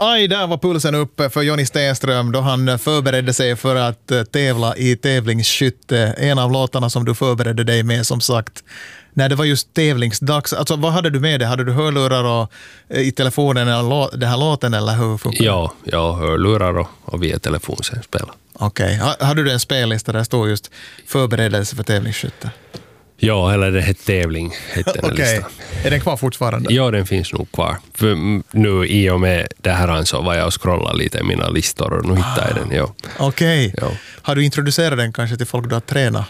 Aj, där var pulsen uppe för Jonny Stenström då han förberedde sig för att tävla i tävlingsskytte. En av låtarna som du förberedde dig med, som sagt, när det var just tävlingsdags. Alltså, vad hade du med dig? Hade du hörlurar och, i telefonen eller den här låten, eller hur funkar det? Ja, hörlurar och via telefon sen spela. Okej. Hade du en spellista där det står just förberedelse för tävlingsskytte? Ja, eller det hette tävling, hette den listan. Är den kvar fortfarande? Ja, den finns nog kvar. För nu i och med det här så var jag och scrollade lite i mina listor och nu hittade jag den. Ja. Okej. Ja. Har du introducerat den kanske till folk du har tränat?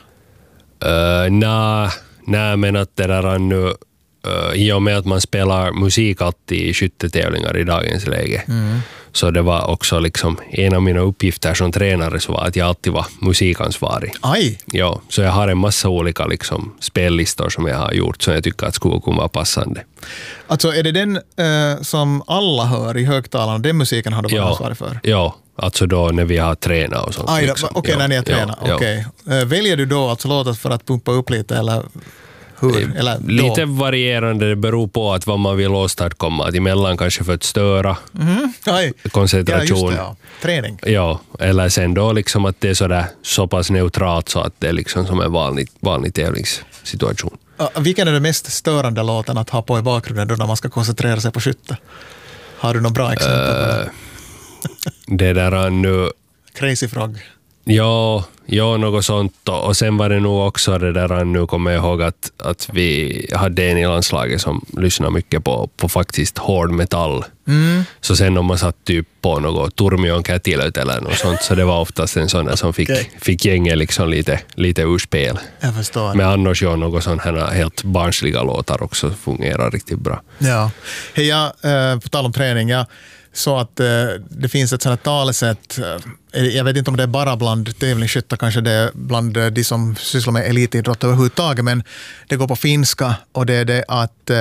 Nej, men att det där nu i och med att man spelar musik alltid i skyttetävlingar i dagens läge. Så det var också liksom en av mina uppgifter som tränare, så var att jag alltid var musikansvarig. Aj! Ja, så jag har en massa olika liksom spellistor som jag har gjort som jag tycker att skulle kunna vara passande. Alltså är det den som alla hör i högtalarna, den musiken har du varit ansvarig för? Ja, alltså då när vi har tränat och sånt. Liksom. Okej, när ni har tränat. Ja. Okej. Väljer du då alltså låtar för att pumpa upp lite, eller hur? Eller lite varierande, det beror på att vad man vill åstadkomma. Att emellan kanske för att störa koncentration. Ja, just det, ja. Träning. Ja, eller sen då liksom att det är så pass neutralt så att det är liksom som en vanlig tävlingssituation. Vilken är det mest störande låten att ha på i bakgrunden då när man ska koncentrera sig på skytte? Har du några bra exempel? Det där nu... Crazy Frog. Ja, något sånt. Och sen var det nog också det där, nu kommer jag ihåg att vi hade en i landslaget som lyssnade mycket på faktiskt hård metall. Så sen om man satt typ på något Turmion Kätilöt eller något sånt, så det var oftast en sån där som fick gänget liksom lite ur spel. Jag förstår. Men annars gör något sån här helt barnsliga låtar också fungerar riktigt bra. Ja. Hej, på tal om träning, så att det finns ett sådant talesätt, jag vet inte om det är bara bland tävlingsskyttar, kanske det är bland de som sysslar med elitidrott överhuvudtaget, men det går på finska och det är det att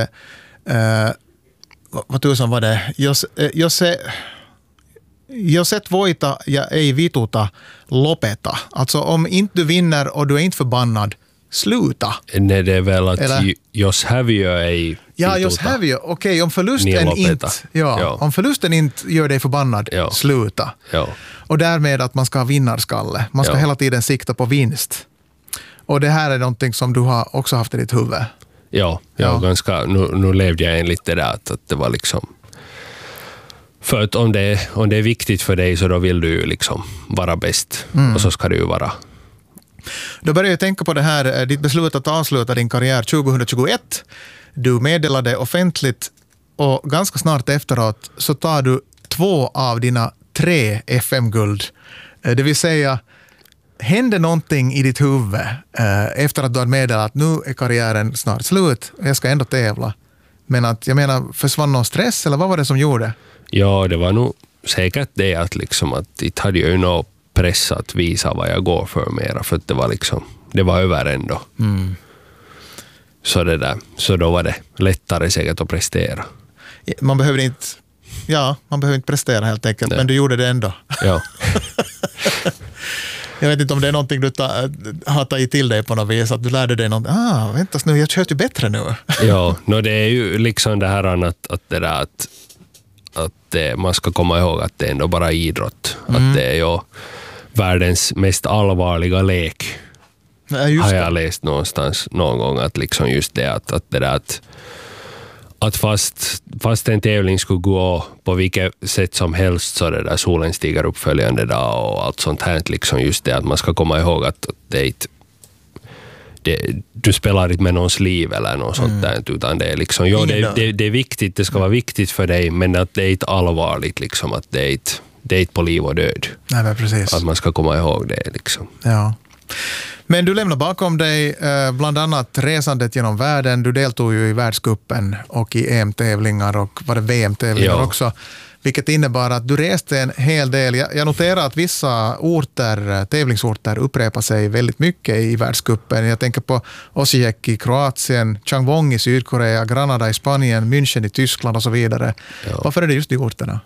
vad tusan var det? Jos et voita ja ei vituta, lopeta. Alltså om inte du vinner och du är inte förbannad, sluta. Nej, det är väl att jos häviö ei... Ja, jos häviö. Okej, om förlusten inte... Ja, om förlusten inte gör dig förbannad, sluta. Ja. Och därmed att man ska ha vinnarskalle. Man ska hela tiden sikta på vinst. Och det här är någonting som du har också haft i ditt huvud. Ja. Ganska... Nu levde jag enligt det där att det var liksom... För att om det är viktigt för dig så då vill du ju liksom vara bäst. Och så ska du ju vara... Då börjar jag tänka på det här, ditt beslut att avsluta din karriär 2021. Du meddelade offentligt och ganska snart efteråt så tar du 2 av dina 3 FM-guld. Det vill säga, hände någonting i ditt huvud efter att du hade meddelat att nu är karriären snart slut och jag ska ändå tävla. Men att, jag menar, försvann någon stress eller vad var det som gjorde? Ja, det var nog säkert det att liksom att det hade ju något press att visa vad jag går för mera, för att det var liksom, det var över ändå. Så då var det lättare säkert att prestera. Man behöver inte prestera helt enkelt, men du gjorde det ändå. Ja. Jag vet inte om det är någonting du har tagit till dig på något vis, att du lärde dig något. Vänta nu, jag kör ju bättre nu. Ja, det är ju liksom det här att det där att man ska komma ihåg att det är ändå bara idrott. Att det är ju världens mest allvarliga lek. Har jag läst någonstans någon gång, att liksom just det att det där att fast en tävling skulle gå på vilket sätt som helst, så det där solen stiger upp följande dag och allt sånt här, liksom just det att man ska komma ihåg att du spelar inte med någons liv eller något sånt där, utan det är liksom, det är viktigt, det ska vara viktigt för dig, men att det är inte allvarligt liksom, att det är inte på liv och död. Nej, men precis. Att man ska komma ihåg det liksom. Ja. Men du lämnar bakom dig bland annat resandet genom världen. Du deltog ju i världscupen och i EM-tävlingar och var det VM-tävlingar också. Vilket innebar att du reste en hel del. Jag noterar att vissa tävlingsorter upprepar sig väldigt mycket i världscupen. Jag tänker på Osijek i Kroatien, Changwon i Sydkorea, Granada i Spanien, München i Tyskland och så vidare. Ja. Varför är det just de orterna?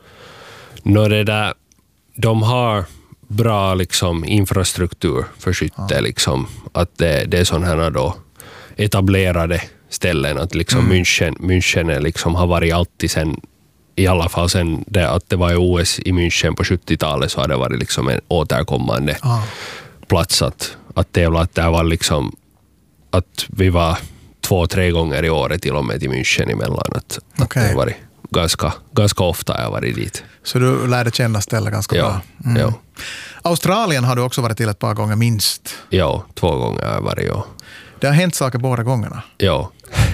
De har bra liksom infrastruktur för skytte, liksom, att det är sådana här då etablerade ställen, att liksom München är liksom, har varit alltid sen i alla fall sen att det var i OS i München på 70-talet så hade det varit liksom en återkommande plats att tävla. Att det var liksom att vi var 2-3 gånger i året till och med i München emellan. Att det har varit ganska ofta jag har varit dit. Så du lärde känna stället ganska bra? Ja. Australien har du också varit till ett par gånger minst? Ja, 2 gånger har jag varit, ja. Det har hänt saker båda gångerna? Ja.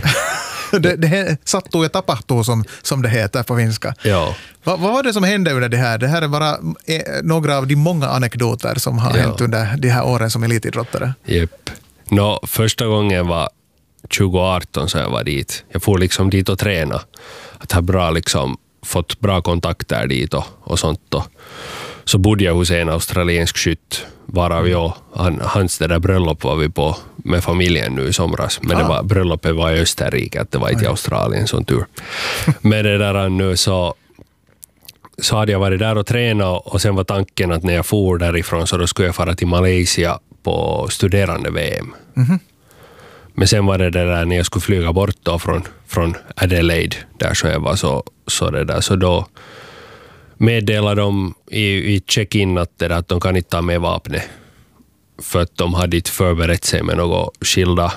det sattuu ja tapahtuu som det heter på finska. Ja. Vad var det som hände under det här? Det här är bara några av de många anekdoter som har hänt under de här åren som elitidrottare. Jepp. Första gången var 2018 så jag var dit. Jag får liksom dit och träna. Att ha bra liksom fått bra kontakter dit och sånt då. Så bodde jag hos en australiensk skytt varav jag, hans det där bröllop var vi på med familjen nu i somras. Men bröllopet var i Österrike, att det var inte i Australien som tur. Men det där nu så hade jag varit där och tränat och sen var tanken att när jag for därifrån så då skulle jag fara till Malaysia på studerande VM. Men sen var det där när jag skulle flyga bort då från Adelaide där så jag var så det där så då meddelade de i check-in att de kan inte ta med vapnet för att de hade inte förberett sig med något skilda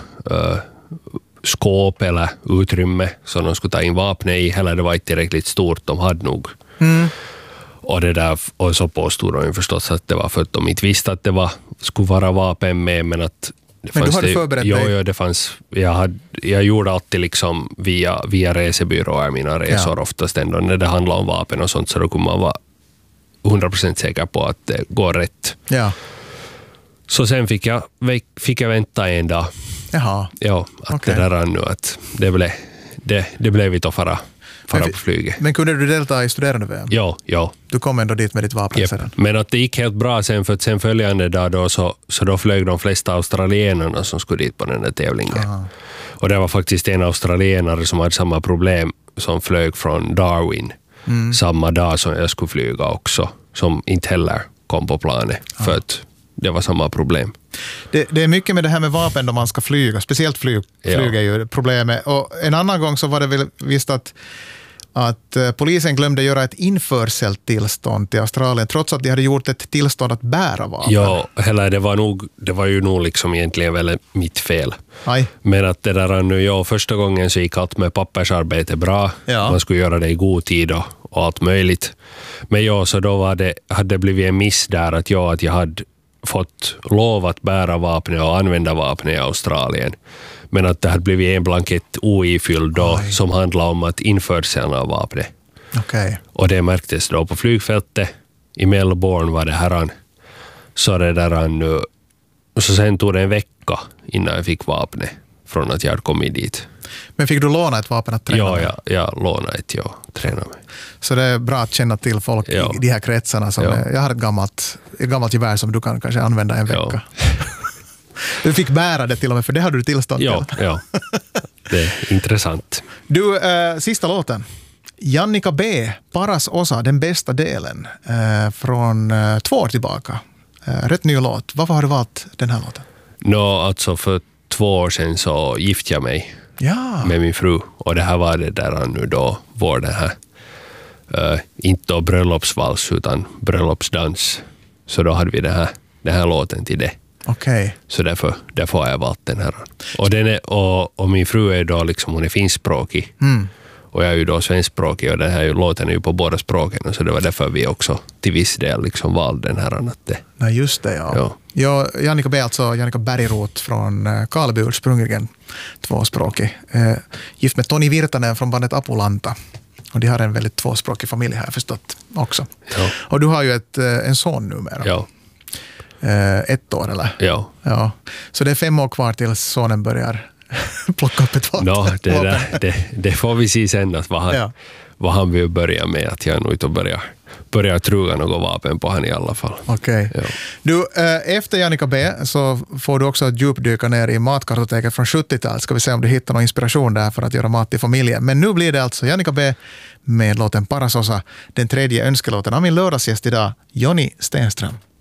skåp eller utrymme som de skulle ta in vapnet i. Heller det var inte tillräckligt stort, de hade nog. Och det där, och så påstod de förstås att det var för att de inte visste att det skulle vara vapen med, men att men du hade förberett dig? Ja, det fanns. Jag gjorde alltid liksom via resebyråer mina resor oftast ändå när det handlar om vapen och sånt, så då kunde man vara 100% säker på att det går rätt. Ja. Så sen fick jag vänta en dag. Jaha. Ja, att det där nu att det blev inte att fara på flyget. Men kunde du delta i studerande-VM? Ja. Du kom ändå dit med ditt vapen sedan? Men att det gick helt bra sen, för att sen följande dag då, så då flög de flesta australienarna som skulle dit på den där tävlingen. Aha. Och det var faktiskt en australienare som hade samma problem som flög från Darwin samma dag som jag skulle flyga också, som inte heller kom på planet för att det var samma problem. Det är mycket med det här med vapen då man ska flyga. Speciellt flyg är ju problemet. Och en annan gång så var det väl visst att polisen glömde göra ett införseltillstånd till Australien trots att de hade gjort ett tillstånd att bära vapen. Ja, eller det var ju nog liksom egentligen väl mitt fel. Aj. Men att det där nu, första gången så gick allt med pappersarbete bra. Ja. Man skulle göra det i god tid och allt möjligt. Men så då hade det blivit en miss där att jag hade fått lov att bära vapnet och använda vapnet i Australien. Men att det hade blivit en blankett oifylld då som handlade om att införseln av vapnet. Okay. Och det märktes då på flygfältet i Melbourne var det här. Så det där nu. Så sen tog det en vecka innan jag fick vapnet från att jag hade kommit dit. Men fick du låna ett vapen att träna med? Ja, jag lånade ett träna med. Så det är bra att känna till folk i de här kretsarna. Jag har ett gammalt gevär som du kan kanske använda en vecka. Du fick bära det till och med, för det hade du tillstånd till. Ja, det är intressant. Du, sista låten. Jannica B, Paras osa, den bästa delen, från 2 år tillbaka. Rätt ny låt. Varför har du valt den här låten? Alltså för 2 år sedan så gifte jag mig med min fru. Och det här var det där nu då, det här. Inte då bröllopsvals utan bröllopsdans. Så då hade vi den här låten till det. Okay. Så därför har jag valt den här. Och min fru är då liksom, hon är finskspråkig. Och jag är ju då svenskspråkig och den här låten är ju på båda språken. Så det var därför vi också till viss del liksom valde den här. Nej, just det, ja. Jannica B, alltså Jannica Bergroth från Karleby ursprungligen, tvåspråkig. Gift med Toni Virtanen från bandet Apulanta. Och de har en väldigt tvåspråkig familj här, förstått också. Ja. Och du har ju en son numera. Ja. 1 år, eller? Ja. Så det är 5 år kvar tills sonen börjar plocka upp ett vapen. Det får vi se sen att vad han vill börja med. Att jag nog inte börjar truga något vapen på han i alla fall. Okej. Ja. Du, efter Jannica B så får du också djupdyka ner i matkartoteket från 70-talet. Ska vi se om du hittar någon inspiration där för att göra mat till familjen. Men nu blir det alltså Jannica B med låten Parasosa, den 3:e önskelåten av min lördagsgäst idag, Jonny Stenström.